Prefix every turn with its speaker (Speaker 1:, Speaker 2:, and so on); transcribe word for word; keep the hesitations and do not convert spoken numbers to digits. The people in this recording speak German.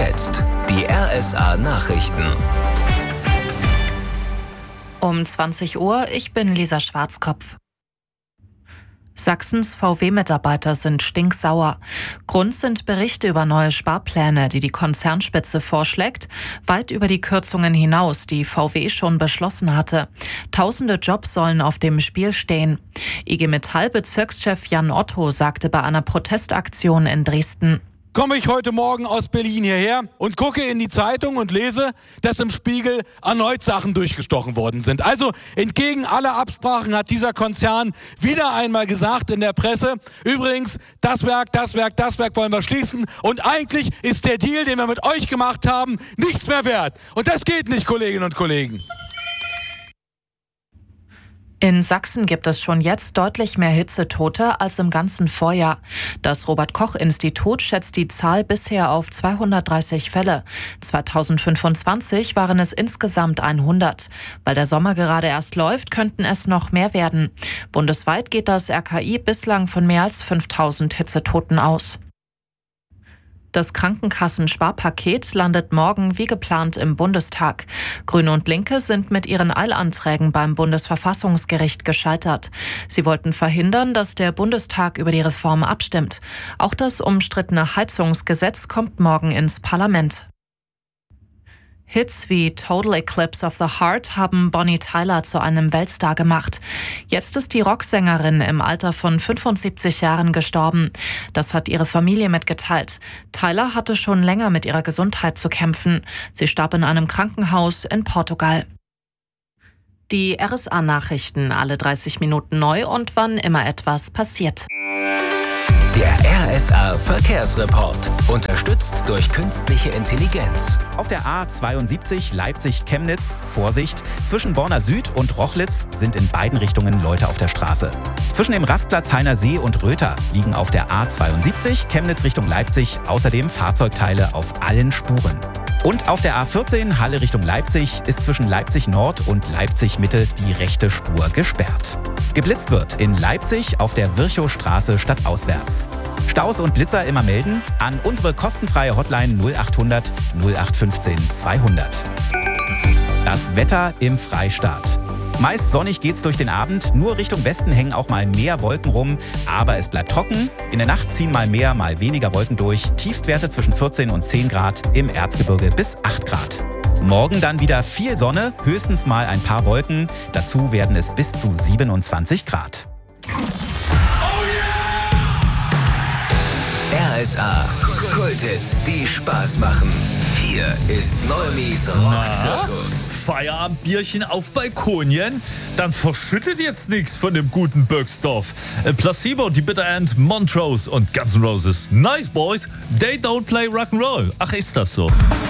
Speaker 1: jetzt die R S A-Nachrichten.
Speaker 2: Um zwanzig Uhr, ich bin Lisa Schwarzkopf. Sachsens V W-Mitarbeiter sind stinksauer. Grund sind Berichte über neue Sparpläne, die die Konzernspitze vorschlägt, weit über die Kürzungen hinaus, die V W schon beschlossen hatte. Tausende Jobs sollen auf dem Spiel stehen. I G Metall-Bezirkschef Jan Otto sagte bei einer Protestaktion in Dresden:
Speaker 3: Komme ich heute Morgen aus Berlin hierher und gucke in die Zeitung und lese, dass im Spiegel erneut Sachen durchgestochen worden sind. Also entgegen aller Absprachen hat dieser Konzern wieder einmal gesagt in der Presse: Übrigens, das Werk, das Werk, das Werk wollen wir schließen und eigentlich ist der Deal, den wir mit euch gemacht haben, nichts mehr wert. Und das geht nicht, Kolleginnen und Kollegen.
Speaker 2: In Sachsen gibt es schon jetzt deutlich mehr Hitzetote als im ganzen Vorjahr. Das Robert-Koch-Institut schätzt die Zahl bisher auf zweihundertdreißig Fälle. zweitausendfünfundzwanzig waren es insgesamt hundert. Weil der Sommer gerade erst läuft, könnten es noch mehr werden. Bundesweit geht das R K I bislang von mehr als fünftausend Hitzetoten aus. Das Krankenkassensparpaket landet morgen wie geplant im Bundestag. Grüne und Linke sind mit ihren Eilanträgen beim Bundesverfassungsgericht gescheitert. Sie wollten verhindern, dass der Bundestag über die Reform abstimmt. Auch das umstrittene Heizungsgesetz kommt morgen ins Parlament. Hits wie Total Eclipse of the Heart haben Bonnie Tyler zu einem Weltstar gemacht. Jetzt ist die Rocksängerin im Alter von fünfundsiebzig Jahren gestorben. Das hat ihre Familie mitgeteilt. Tyler hatte schon länger mit ihrer Gesundheit zu kämpfen. Sie starb in einem Krankenhaus in Portugal. Die R S A-Nachrichten alle dreißig Minuten neu und wann immer etwas passiert.
Speaker 1: Der R S A-Verkehrsreport, unterstützt durch künstliche Intelligenz.
Speaker 4: Auf der A zweiundsiebzig Leipzig-Chemnitz, Vorsicht, zwischen Borna Süd und Rochlitz sind in beiden Richtungen Leute auf der Straße. Zwischen dem Rastplatz Heiner See und Röther liegen auf der A zweiundsiebzig Chemnitz Richtung Leipzig außerdem Fahrzeugteile auf allen Spuren. Und auf der A vierzehn Halle Richtung Leipzig ist zwischen Leipzig Nord und Leipzig Mitte die rechte Spur gesperrt. Geblitzt wird in Leipzig auf der Virchowstraße stadtauswärts. Staus und Blitzer immer melden an unsere kostenfreie Hotline null achthundert null acht fünfzehn zweihundert. Das Wetter im Freistaat. Meist sonnig geht's durch den Abend, nur Richtung Westen hängen auch mal mehr Wolken rum, aber es bleibt trocken. In der Nacht ziehen mal mehr, mal weniger Wolken durch, Tiefstwerte zwischen vierzehn und zehn Grad, im Erzgebirge bis acht Grad. Morgen dann wieder viel Sonne, höchstens mal ein paar Wolken, dazu werden es bis zu siebenundzwanzig Grad.
Speaker 1: R S A, Kulthits, die Spaß machen. Hier ist Neumis Rockzirkus.
Speaker 5: Feierabendbierchen auf Balkonien? Dann verschüttet jetzt nichts von dem guten Böcksdorf. Äh, Placebo, die Bitter End, Montrose und Guns N' Roses. Nice Boys, they don't play Rock'n'Roll. Ach, ist das so?